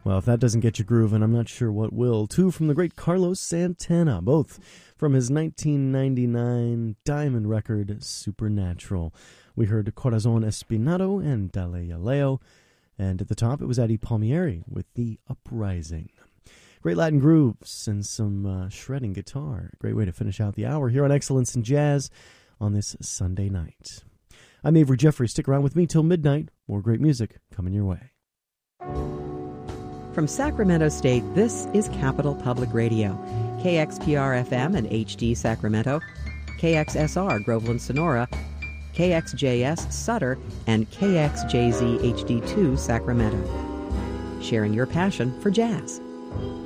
Well, if that doesn't get you grooving, I'm not sure what will. Two from the great Carlos Santana, both from his 1999 diamond record, Supernatural. We heard Corazon Espinado and Dale Leo, and at the top it was Eddie Palmieri with The Uprising. Great Latin grooves and some shredding guitar. Great way to finish out the hour here on Excellence in Jazz on this Sunday night. I'm Avery Jeffrey. Stick around with me till midnight. More great music coming your way. From Sacramento State, this is Capital Public Radio. KXPR-FM and HD Sacramento, KXSR Groveland Sonora, KXJS Sutter, and KXJZ HD2 Sacramento. Sharing your passion for jazz.